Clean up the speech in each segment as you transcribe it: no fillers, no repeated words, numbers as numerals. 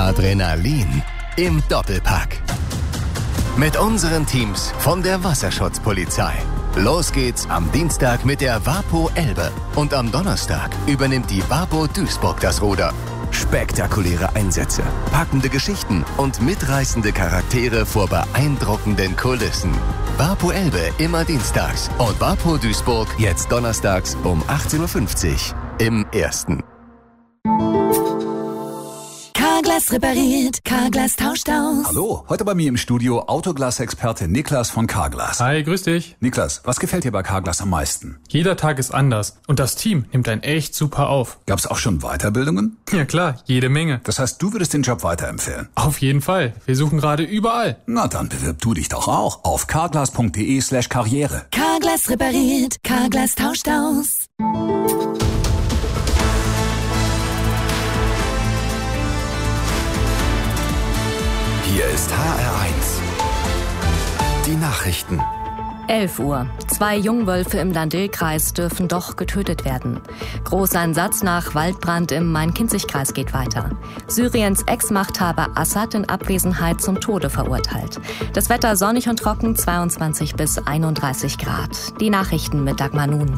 Adrenalin im Doppelpack. Mit unseren Teams von der Wasserschutzpolizei. Los geht's am Dienstag mit der WaPo Elbe. Und am Donnerstag übernimmt die WaPo Duisburg das Ruder. Spektakuläre Einsätze, packende Geschichten und mitreißende Charaktere vor beeindruckenden Kulissen. WaPo Elbe immer dienstags und WaPo Duisburg jetzt donnerstags um 18.50 Uhr im Ersten. Carglass repariert, Carglass tauscht aus. Hallo, heute bei mir im Studio Autoglas-Experte Niklas von Carglass. Hi, grüß dich. Niklas, was gefällt dir bei Carglass am meisten? Jeder Tag ist anders und das Team nimmt einen echt super auf. Gab's auch schon Weiterbildungen? Ja klar, jede Menge. Das heißt, du würdest den Job weiterempfehlen? Auf jeden Fall. Wir suchen gerade überall. Na, dann bewirb du dich doch auch auf carglass.de/karriere. Carglass repariert, Carglass tauscht aus. Hier ist HR1. Die Nachrichten. 11 Uhr. 2 Jungwölfe im Lahn-Dill-Kreis dürfen doch getötet werden. Großeinsatz nach Waldbrand im Main-Kinzig-Kreis geht weiter. Syriens Ex-Machthaber Assad in Abwesenheit zum Tode verurteilt. Das Wetter sonnig und trocken, 22 bis 31 Grad. Die Nachrichten mit Dagmar Nun.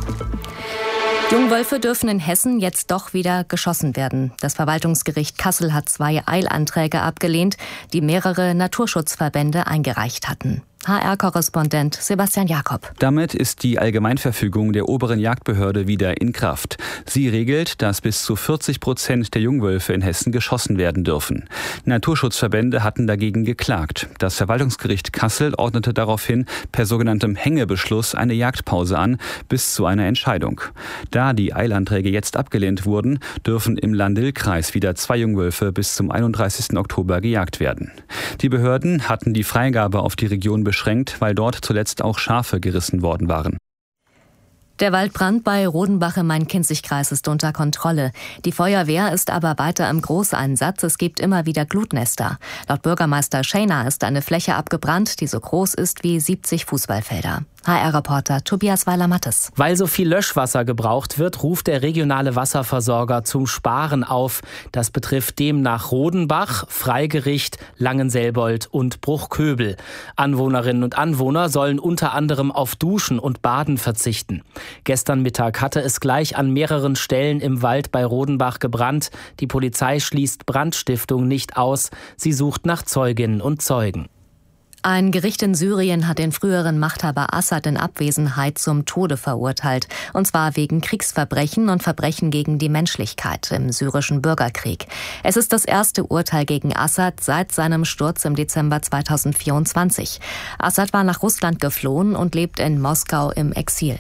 Jungwölfe dürfen in Hessen jetzt doch wieder geschossen werden. Das Verwaltungsgericht Kassel hat 2 Eilanträge abgelehnt, die mehrere Naturschutzverbände eingereicht hatten. HR-Korrespondent Sebastian Jakob. Damit ist die Allgemeinverfügung der oberen Jagdbehörde wieder in Kraft. Sie regelt, dass bis zu 40% der Jungwölfe in Hessen geschossen werden dürfen. Naturschutzverbände hatten dagegen geklagt. Das Verwaltungsgericht Kassel ordnete daraufhin per sogenanntem Hängebeschluss eine Jagdpause an, bis zu einer Entscheidung. Da die Eilanträge jetzt abgelehnt wurden, dürfen im Lahn-Dill-Kreis wieder 2 Jungwölfe bis zum 31. Oktober gejagt werden. Die Behörden hatten die Freigabe auf die Region beschränkt, weil dort zuletzt auch Schafe gerissen worden waren. Der Waldbrand bei Rodenbach im Main-Kinzig-Kreis ist unter Kontrolle. Die Feuerwehr ist aber weiter im Großeinsatz. Es gibt immer wieder Glutnester. Laut Bürgermeister Schäner ist eine Fläche abgebrannt, die so groß ist wie 70 Fußballfelder. HR-Reporter Tobias Weiler-Mattes. Weil so viel Löschwasser gebraucht wird, ruft der regionale Wasserversorger zum Sparen auf. Das betrifft demnach Rodenbach, Freigericht, Langenselbold und Bruchköbel. Anwohnerinnen und Anwohner sollen unter anderem auf Duschen und Baden verzichten. Gestern Mittag hatte es gleich an mehreren Stellen im Wald bei Rodenbach gebrannt. Die Polizei schließt Brandstiftung nicht aus. Sie sucht nach Zeuginnen und Zeugen. Ein Gericht in Syrien hat den früheren Machthaber Assad in Abwesenheit zum Tode verurteilt. Und zwar wegen Kriegsverbrechen und Verbrechen gegen die Menschlichkeit im syrischen Bürgerkrieg. Es ist das erste Urteil gegen Assad seit seinem Sturz im Dezember 2024. Assad war nach Russland geflohen und lebt in Moskau im Exil.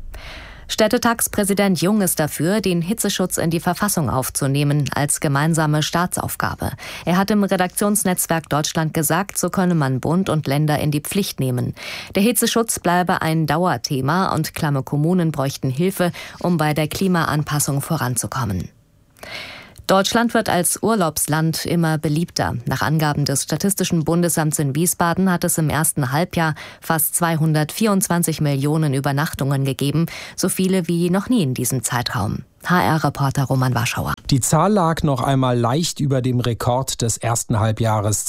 Städtetagspräsident Jung ist dafür, den Hitzeschutz in die Verfassung aufzunehmen als gemeinsame Staatsaufgabe. Er hat im Redaktionsnetzwerk Deutschland gesagt, so könne man Bund und Länder in die Pflicht nehmen. Der Hitzeschutz bleibe ein Dauerthema und klamme Kommunen bräuchten Hilfe, um bei der Klimaanpassung voranzukommen. Deutschland wird als Urlaubsland immer beliebter. Nach Angaben des Statistischen Bundesamts in Wiesbaden hat es im ersten Halbjahr fast 224 Millionen Übernachtungen gegeben, so viele wie noch nie in diesem Zeitraum. HR-Reporter Roman Warschauer. Die Zahl lag noch einmal leicht über dem Rekord des ersten Halbjahres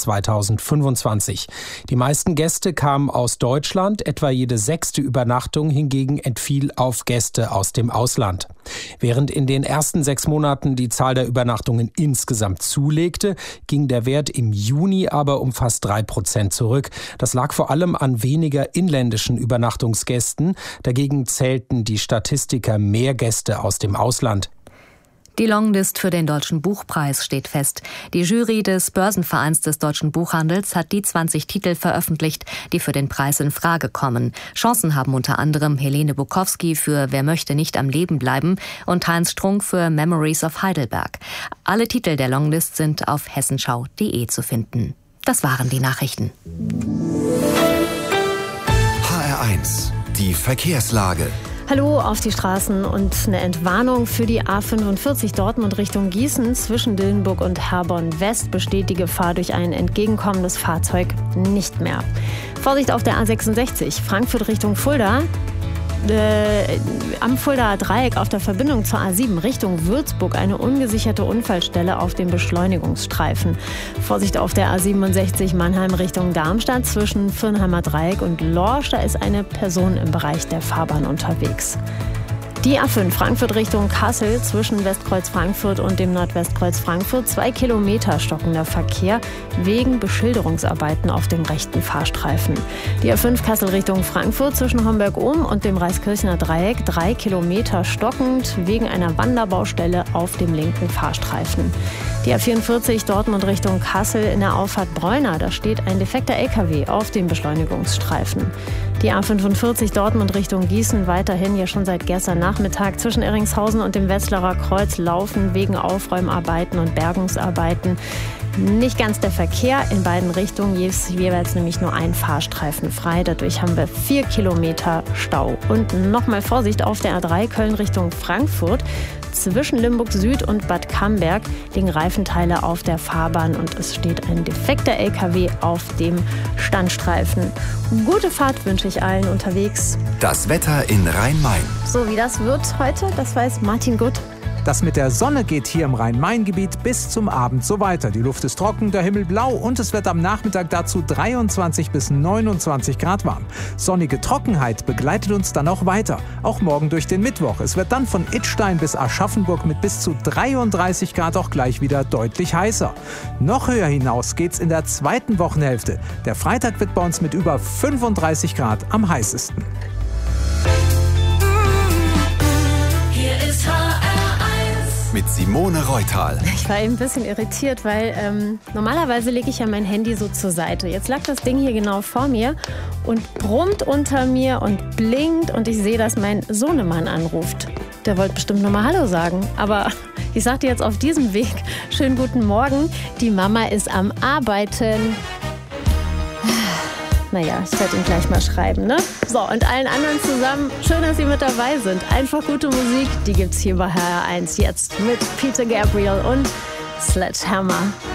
2025. Die meisten Gäste kamen aus Deutschland, etwa jede 6. Übernachtung hingegen entfiel auf Gäste aus dem Ausland. Während in den ersten 6 Monaten die Zahl der Übernachtungen insgesamt zulegte, ging der Wert im Juni aber um fast 3% zurück. Das lag vor allem an weniger inländischen Übernachtungsgästen. Dagegen zählten die Statistiker mehr Gäste aus dem Ausland. Die Longlist für den Deutschen Buchpreis steht fest. Die Jury des Börsenvereins des deutschen Buchhandels hat die 20 Titel veröffentlicht, die für den Preis in Frage kommen. Chancen haben unter anderem Helene Bukowski für Wer möchte nicht am Leben bleiben und Heinz Strunk für Memories of Heidelberg. Alle Titel der Longlist sind auf hessenschau.de zu finden. Das waren die Nachrichten. HR1, die Verkehrslage. Hallo auf die Straßen und eine Entwarnung für die A45 Dortmund Richtung Gießen. Zwischen Dillenburg und Herborn West besteht die Gefahr durch ein entgegenkommendes Fahrzeug nicht mehr. Vorsicht auf der A66 Frankfurt Richtung Fulda. am Fuldaer Dreieck auf der Verbindung zur A7 Richtung Würzburg eine ungesicherte Unfallstelle auf dem Beschleunigungsstreifen. Vorsicht auf der A67 Mannheim Richtung Darmstadt zwischen Fürnheimer Dreieck und Lorsch. Da ist eine Person im Bereich der Fahrbahn unterwegs. Die A5 Frankfurt Richtung Kassel zwischen Westkreuz Frankfurt und dem Nordwestkreuz Frankfurt 2 Kilometer stockender Verkehr wegen Beschilderungsarbeiten auf dem rechten Fahrstreifen. Die A5 Kassel Richtung Frankfurt zwischen Homberg-Ohm und dem Reiskirchener Dreieck 3 Kilometer stockend wegen einer Wanderbaustelle auf dem linken Fahrstreifen. Die A44 Dortmund Richtung Kassel in der Auffahrt Bräuner, da steht ein defekter LKW auf dem Beschleunigungsstreifen. Die A45 Dortmund Richtung Gießen weiterhin ja schon seit gestern Nachmittag zwischen Erringshausen und dem Wetzlarer Kreuz laufen wegen Aufräumarbeiten und Bergungsarbeiten nicht ganz der Verkehr in beiden Richtungen, jeweils nämlich nur ein Fahrstreifen frei. Dadurch haben wir 4 Kilometer Stau. Und nochmal Vorsicht auf der A3 Köln Richtung Frankfurt. Zwischen Limburg Süd und Bad Camberg liegen Reifenteile auf der Fahrbahn und es steht ein defekter LKW auf dem Standstreifen. Gute Fahrt wünsche ich allen unterwegs. Das Wetter in Rhein-Main. So wie das wird heute, das weiß Martin Gutt. Das mit der Sonne geht hier im Rhein-Main-Gebiet bis zum Abend so weiter. Die Luft ist trocken, der Himmel blau und es wird am Nachmittag dazu 23 bis 29 Grad warm. Sonnige Trockenheit begleitet uns dann auch weiter, auch morgen durch den Mittwoch. Es wird dann von Idstein bis Aschaffenburg mit bis zu 33 Grad auch gleich wieder deutlich heißer. Noch höher hinaus geht's in der zweiten Wochenhälfte. Der Freitag wird bei uns mit über 35 Grad am heißesten. Hier ist mit Simone Reutal. Ich war eben ein bisschen irritiert, weil normalerweise lege ich ja mein Handy so zur Seite. Jetzt lag das Ding hier genau vor mir und brummt unter mir und blinkt und ich sehe, dass mein Sohnemann anruft. Der wollte bestimmt nochmal Hallo sagen, aber ich sage dir jetzt auf diesem Weg, schönen guten Morgen, die Mama ist am Arbeiten. Naja, ich werde ihn gleich mal schreiben, ne? So, und allen anderen zusammen, schön, dass Sie mit dabei sind. Einfach gute Musik, die gibt's hier bei HR1 jetzt mit Peter Gabriel und Sledgehammer.